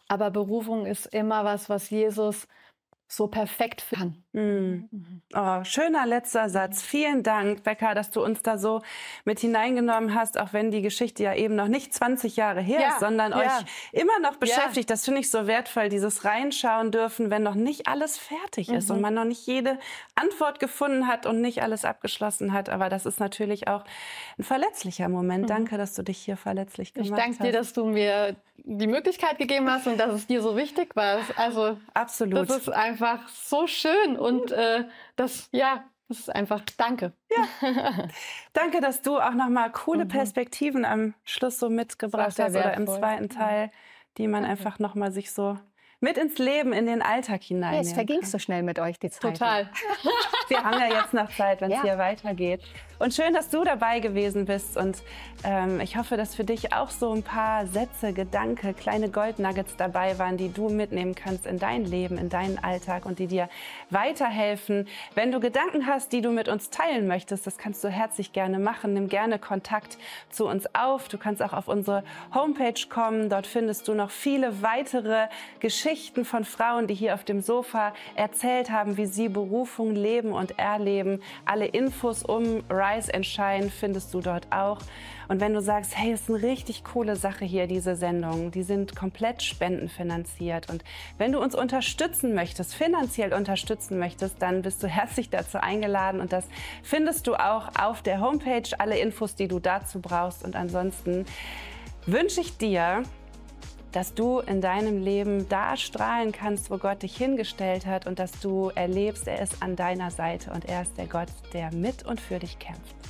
Aber Berufung ist immer was, was Jesus so perfekt kann. Mhm. Oh, schöner letzter Satz. Vielen Dank, Becca, dass du uns da so mit hineingenommen hast, auch wenn die Geschichte ja eben noch nicht 20 Jahre her ist, Ja, sondern ja. euch immer noch Ja. beschäftigt. Das finde ich so wertvoll, dieses Reinschauen dürfen, wenn noch nicht alles fertig ist und man noch nicht jede Antwort gefunden hat und nicht alles abgeschlossen hat. Aber das ist natürlich auch ein verletzlicher Moment. Danke, dass du dich hier verletzlich Ich gemacht danke dir, hast. dass du mir die Möglichkeit gegeben hast und dass es dir so wichtig war. Also, Absolut. das ist einfach so schön und das ist einfach danke. Danke, dass du auch noch mal coole Perspektiven am Schluss so mitgebracht sehr hast oder im wertvoll. zweiten Teil, die man einfach noch mal sich so mit ins Leben, in den Alltag Ja, es hineinnehmen verging kann. so schnell mit euch, die Zeit. Total. Wir haben ja jetzt noch Zeit, wenn es Ja. hier weitergeht. Und schön, dass du dabei gewesen bist. Und ich hoffe, dass für dich auch so ein paar Sätze, Gedanken, kleine Goldnuggets dabei waren, die du mitnehmen kannst in dein Leben, in deinen Alltag und die dir weiterhelfen. Wenn du Gedanken hast, die du mit uns teilen möchtest, das kannst du herzlich gerne machen. Nimm gerne Kontakt zu uns auf. Du kannst auch auf unsere Homepage kommen. Dort findest du noch viele weitere Geschichten von Frauen, die hier auf dem Sofa erzählt haben, wie sie Berufung leben und erleben. Alle Infos um Rise and Shine findest du dort auch. Und wenn du sagst, hey, das ist eine richtig coole Sache hier, diese Sendungen, die sind komplett spendenfinanziert. Und wenn du uns unterstützen möchtest, finanziell unterstützen möchtest, dann bist du herzlich dazu eingeladen. Und das findest du auch auf der Homepage, alle Infos, die du dazu brauchst. Und ansonsten wünsche ich dir, dass du in deinem Leben da strahlen kannst, wo Gott dich hingestellt hat und dass du erlebst, er ist an deiner Seite und er ist der Gott, der mit und für dich kämpft.